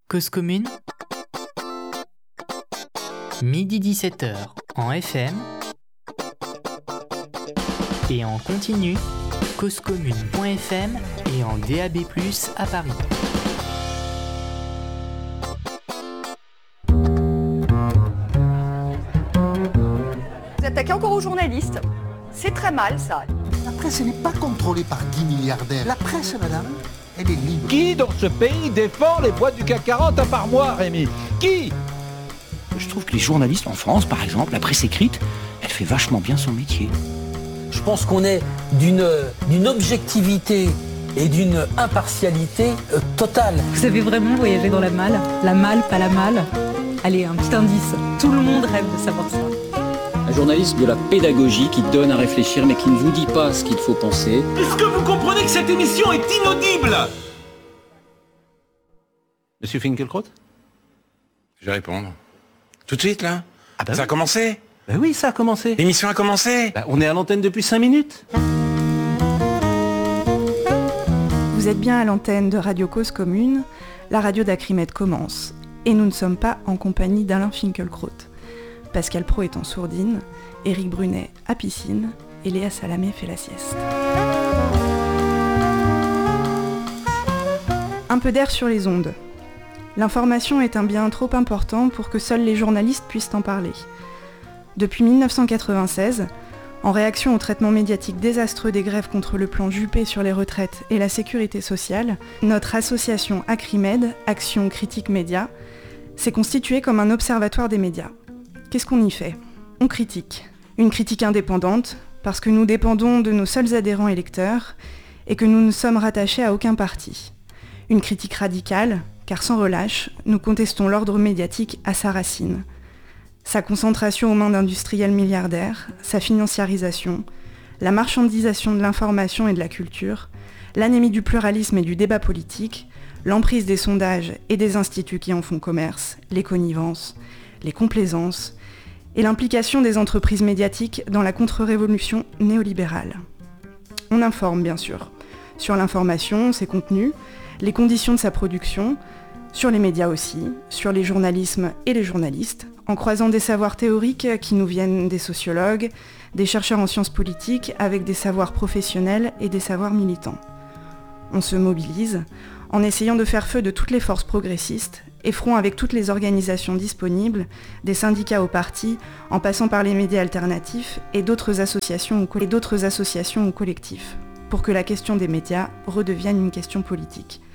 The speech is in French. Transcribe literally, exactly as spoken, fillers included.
Cause commune, midi dix-sept heures en F M et en continu, causecommune point f m et en D A B plus, à Paris. Vous attaquez encore aux journalistes. C'est très mal, ça. La presse n'est pas contrôlée par dix milliardaires. La presse, madame, elle est libre. Qui dans ce pays défend les boîtes du C A C quarante à part moi, Rémi? Qui? Je trouve que les journalistes en France, par exemple, la presse écrite, elle fait vachement bien son métier. Je pense qu'on est d'une, d'une objectivité et d'une impartialité euh, totale. Vous savez vraiment voyager dans la malle? La malle, pas la malle? Allez, un petit indice. Tout le monde rêve de savoir ça. Un journaliste de la pédagogie qui donne à réfléchir mais qui ne vous dit pas ce qu'il faut penser. Est-ce que vous comprenez que cette émission est inaudible? Monsieur Finkielkraut? Je vais répondre. Tout de suite, là? Ah bah Ça oui. a commencé? Bah oui, ça a commencé. L'émission a commencé? Bah, on est à l'antenne depuis cinq minutes. Vous êtes bien à l'antenne de Radio Cause Commune, la radio d'Acrimed commence. Et nous ne sommes pas en compagnie d'Alain Finkielkraut. Pascal Praud est en sourdine, Éric Brunet à piscine et Léa Salamé fait la sieste. Un peu d'air sur les ondes. L'information est un bien trop important pour que seuls les journalistes puissent en parler. Depuis dix-neuf cent quatre-vingt-seize, en réaction au traitement médiatique désastreux des grèves contre le plan Juppé sur les retraites et la sécurité sociale, notre association Acrimed, Action Critique Média, s'est constituée comme un observatoire des médias. Qu'est-ce qu'on y fait? On critique. Une critique indépendante, parce que nous dépendons de nos seuls adhérents et lecteurs, et que nous ne sommes rattachés à aucun parti. Une critique radicale, car sans relâche, nous contestons l'ordre médiatique à sa racine. Sa concentration aux mains d'industriels milliardaires, sa financiarisation, la marchandisation de l'information et de la culture, l'anémie du pluralisme et du débat politique, l'emprise des sondages et des instituts qui en font commerce, les connivences, les complaisances, et l'implication des entreprises médiatiques dans la contre-révolution néolibérale. On informe, bien sûr, sur l'information, ses contenus, les conditions de sa production, sur les médias aussi, sur les journalismes et les journalistes, en croisant des savoirs théoriques qui nous viennent des sociologues, des chercheurs en sciences politiques, avec des savoirs professionnels et des savoirs militants. On se mobilise en essayant de faire feu de toutes les forces progressistes et front avec toutes les organisations disponibles, des syndicats aux partis, en passant par les médias alternatifs et d'autres associations ou, co- et d'autres associations ou collectifs, pour que la question des médias redevienne une question politique.